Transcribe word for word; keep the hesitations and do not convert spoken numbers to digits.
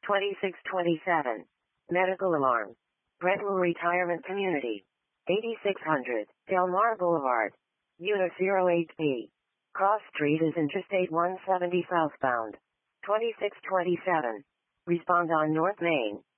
twenty-six twenty-seven. Medical alarm. Brentwood Retirement Community. eighty-six hundred, Del Mar Boulevard. Unit zero eight B. Cross Street is Interstate one seventy southbound. twenty-six twenty-seven. Respond on North Main.